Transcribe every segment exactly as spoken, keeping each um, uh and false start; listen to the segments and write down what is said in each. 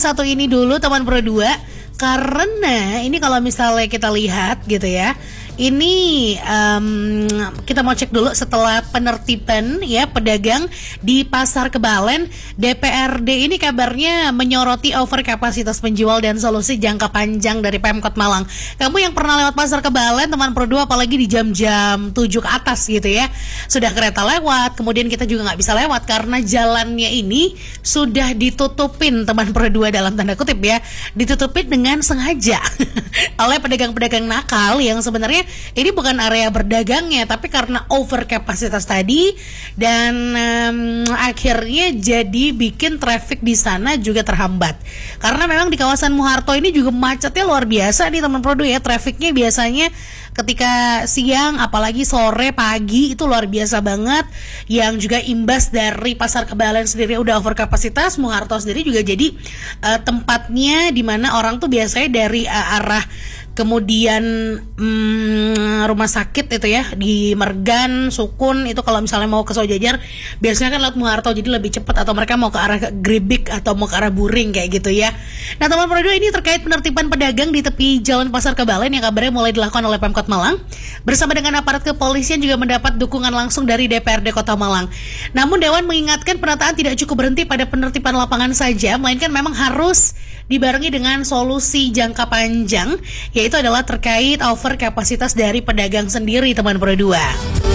satu ini dulu teman Pro dua. Karena ini kalau misalnya kita lihat gitu ya, ini um, kita mau cek dulu setelah penertiban ya pedagang di Pasar Kebalen, D P R D ini kabarnya menyoroti over kapasitas penjual dan solusi jangka panjang dari Pemkot Malang. Kamu yang pernah lewat Pasar Kebalen teman Pro dua, apalagi di jam-jam tujuh ke atas gitu ya, sudah kereta lewat, kemudian kita juga nggak bisa lewat karena jalannya ini sudah ditutupin teman Pro dua, dalam tanda kutip ya, ditutupin dengan sengaja oleh pedagang-pedagang nakal yang sebenarnya ini bukan area berdagangnya, tapi karena over kapasitas tadi dan um, akhirnya jadi bikin traffic di sana juga terhambat. Karena memang di kawasan Muharto ini juga macetnya luar biasa nih teman Pro dua ya. Trafficnya biasanya ketika siang apalagi sore pagi itu luar biasa banget, yang juga imbas dari Pasar Kebalen sendiri udah over kapasitas. Muharto sendiri juga jadi uh, tempatnya dimana orang tuh biasanya dari uh, arah kemudian hmm, rumah sakit itu ya di Mergan, Sukun itu kalau misalnya mau ke Sojajar biasanya kan lewat Muharto, jadi lebih cepat, atau mereka mau ke arah Gribik atau mau ke arah Buring kayak gitu ya. Nah teman Pro dua, ini terkait penertiban pedagang di tepi jalan Pasar Kebalen yang kabarnya mulai dilakukan oleh Pemkot Malang bersama dengan aparat kepolisian juga mendapat dukungan langsung dari D P R D Kota Malang. Namun Dewan mengingatkan penataan tidak cukup berhenti pada penertiban lapangan saja, melainkan memang harus dibarengi dengan solusi jangka panjang, yaitu adalah terkait over kapasitas dari pedagang sendiri teman Pro dua.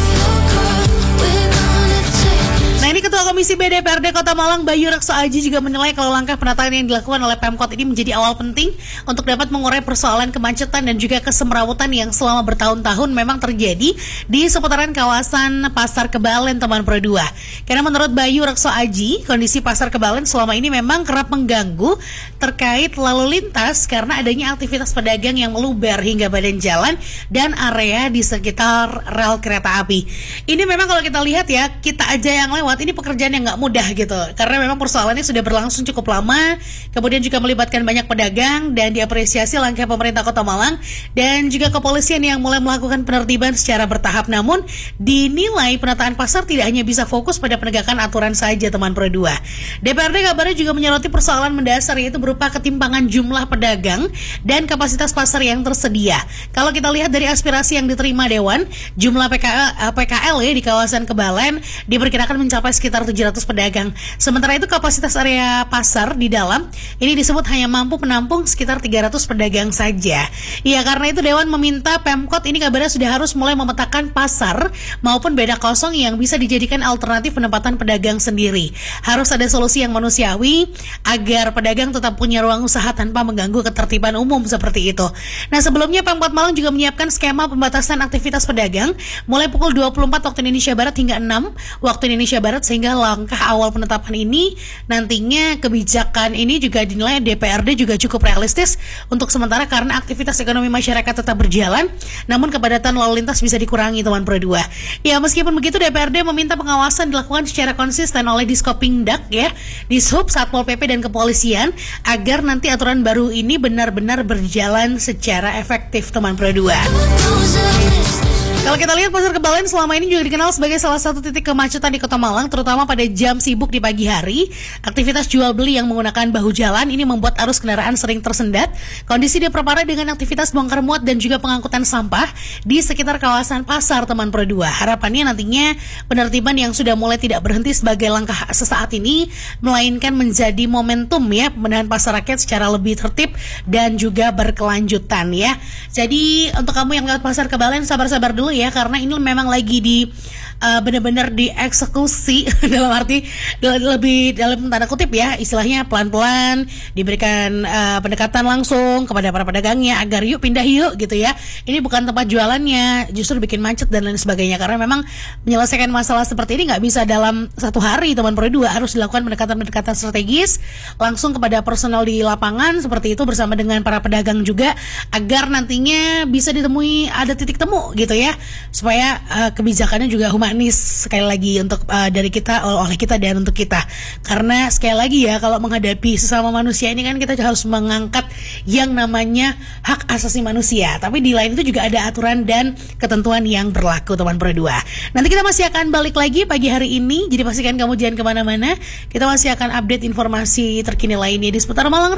Nah ini Ketua Komisi B D P R D Kota Malang Bayu Rekso Aji juga menilai kalau langkah penataan yang dilakukan oleh Pemkot ini menjadi awal penting untuk dapat mengurai persoalan kemacetan dan juga kesemrawutan yang selama bertahun-tahun memang terjadi di seputaran kawasan Pasar Kebalen teman Pro dua. Karena menurut Bayu Rekso Aji, kondisi Pasar Kebalen selama ini memang kerap mengganggu terkait lalu lintas karena adanya aktivitas pedagang yang meluber hingga badan jalan dan area di sekitar rel kereta api. Ini memang kalau kita lihat ya, kita aja yang lewat, ini pekerjaan yang nggak mudah gitu, karena memang persoalannya sudah berlangsung cukup lama, kemudian juga melibatkan banyak pedagang, dan diapresiasi langkah pemerintah Kota Malang dan juga kepolisian yang mulai melakukan penertiban secara bertahap. Namun dinilai penataan pasar tidak hanya bisa fokus pada penegakan aturan saja teman Pro dua. D P R D kabarnya juga menyoroti persoalan mendasar, yaitu berupa ketimpangan jumlah pedagang dan kapasitas pasar yang tersedia. Kalau kita lihat dari aspirasi yang diterima Dewan, jumlah P K L, P K L ya di kawasan Kebalen diperkirakan mencapai sekitar tujuh ratus pedagang. Sementara itu kapasitas area pasar di dalam ini disebut hanya mampu menampung sekitar tiga ratus pedagang saja. Ya, karena itu Dewan meminta Pemkot ini kabarnya sudah harus mulai memetakan pasar maupun beda kosong yang bisa dijadikan alternatif penempatan pedagang sendiri. Harus ada solusi yang manusiawi agar pedagang tetap punya ruang usaha tanpa mengganggu ketertiban umum seperti itu. Nah, sebelumnya Pemkot Malang juga menyiapkan skema pembatasan aktivitas pedagang mulai pukul dua puluh empat waktu Indonesia Barat hingga enam waktu Indonesia Barat, sehingga langkah awal penetapan ini nantinya kebijakan ini juga dinilai D P R D juga cukup realistis untuk sementara karena aktivitas ekonomi masyarakat tetap berjalan, namun kepadatan lalu lintas bisa dikurangi teman Pro dua. Ya, meskipun begitu D P R D meminta pengawasan dilakukan secara konsisten oleh Diskopimdak ya, Dishub, Satpol P P dan kepolisian agar nanti aturan baru ini benar-benar berjalan secara efektif teman Pro dua. Kalau kita lihat Pasar Kebalen selama ini juga dikenal sebagai salah satu titik kemacetan di Kota Malang, terutama pada jam sibuk di pagi hari. Aktivitas jual beli yang menggunakan bahu jalan ini membuat arus kendaraan sering tersendat. Kondisi diperparah dengan aktivitas bongkar muat dan juga pengangkutan sampah di sekitar kawasan pasar teman Pro dua. Harapannya nantinya penertiban yang sudah mulai tidak berhenti sebagai langkah sesaat ini, melainkan menjadi momentum ya pembenahan pasar rakyat secara lebih tertib dan juga berkelanjutan ya. Jadi untuk kamu yang lewat Pasar Kebalen, sabar-sabar dulu ya, karena ini memang lagi di uh, benar-benar dieksekusi dalam arti lebih dalam tanda kutip ya, istilahnya pelan-pelan diberikan uh, pendekatan langsung kepada para pedagangnya agar yuk pindah yuk gitu ya. Ini bukan tempat jualannya, justru bikin macet dan lain sebagainya, karena memang menyelesaikan masalah seperti ini nggak bisa dalam satu hari teman Pro dua, harus dilakukan pendekatan-pendekatan strategis langsung kepada personal di lapangan seperti itu bersama dengan para pedagang juga, agar nantinya bisa ditemui ada titik temu gitu ya, supaya uh, kebijakannya juga humanis sekali lagi untuk uh, dari kita, oleh kita dan untuk kita. Karena sekali lagi ya, kalau menghadapi sesama manusia ini kan kita harus mengangkat yang namanya hak asasi manusia, tapi di lain itu juga ada aturan dan ketentuan yang berlaku teman Pro dua. Nanti kita masih akan balik lagi pagi hari ini, jadi pastikan kamu jangan kemana-mana. Kita masih akan update informasi terkini lainnya di seputar Malang.